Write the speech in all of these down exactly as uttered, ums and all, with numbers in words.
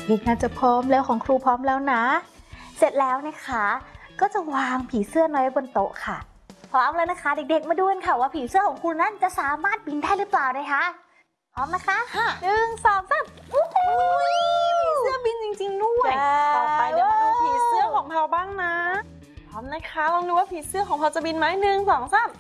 เด็กๆน่าจะพร้อมแล้วของครูพร้อมแล้วนะ เสร็จแล้วนะคะก็จะวางผีเสื้อน้อยบนโต๊ะค่ะพร้อมแล้วนะคะเด็กๆมาดูกันค่ะว่าผีเสื้อของคุณนั้นจะสามารถบินได้หรือเปล่านะคะพร้อมนะคะหนึ่งสองสามผีเสื้อบินจริงๆด้วยต่อไปเดี๋ยวมาดูผีเสื้อของเราบ้างนะพร้อมนะคะลองดูว่าผีเสื้อของเราจะบินไหมหนึ่งสองสาม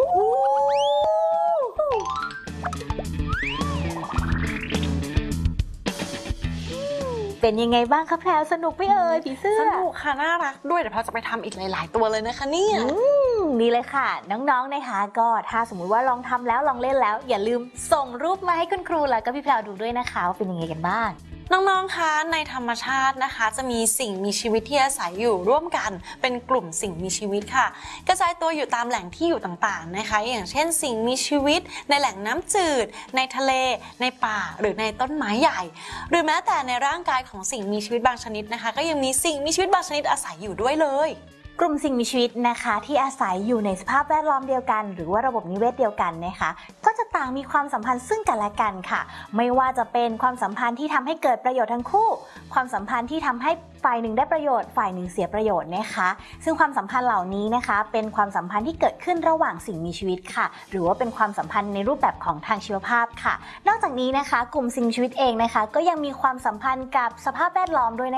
เป็นยังไงบ้างคะแพรวสนุกไหมเอ่ยผีเสื้อสนุกค่ะน่ารักด้วยเดี๋ยวเราจะไปทำอีกหลายๆตัวเลยนะคะเนี่ยดีเลยค่ะน้องๆนะคะก็ถ้าสมมุติว่าลองทำแล้วลองเล่นแล้วอย่าลืมส่งรูปมาให้คุณครูแล้วก็พี่แพรวดูด้วยนะคะว่าเป็นยังไงกันบ้างน้องๆคะในธรรมชาตินะคะจะมีสิ่งมีชีวิตที่อาศัยอยู่ร่วมกันเป็นกลุ่มสิ่งมีชีวิตค่ะกระจายตัวอยู่ตามแหล่งที่อยู่ต่างๆนะคะอย่างเช่นสิ่งมีชีวิตในแหล่งน้ำจืดในทะเลในป่าหรือในต้นไม้ใหญ่หรือแม้แต่ในร่างกายของสิ่งมีชีวิตบางชนิดนะคะก็ยังมีสิ่งมีชีวิตบางชนิดอาศัยอยู่ด้วยเลยกลุ่มสิ่งมีชีวิตนะคะที่อาศัยอยู่ในสภาพแวดล้อมเดียวกันหรือว่าระบบนิเวศเดียวกันนะคะก็จะต่างมีความสัมพันธ์ซึ่งกันและกันค่ะไม่ว่าจะเป็นความสัมพันธ์ที่ทำให้เกิดประโยชน์ทั้งคู่ความสัมพันธ์ที่ทำให้ฝ่ายหนึ่งได้ประโยชน์ฝ่ายหนึ่งเสียประโยชน์นะคะซึ่งความสัมพันธ์เหล่านี้นะคะเป็นความสัมพันธ์ที่เกิดขึ้นระหว่างสิ่งมีชีวิตค่ะหรือว่าเป็นความสัมพันธ์ในรูปแบบของทางชีวภาพค่ะนอกจากนี้นะคะกลุ่มสิ่งมีชีวิตเองนะคะก็ยังมีความสัมพันธ์กับสภาพแวดล้อมด้วยนะคะ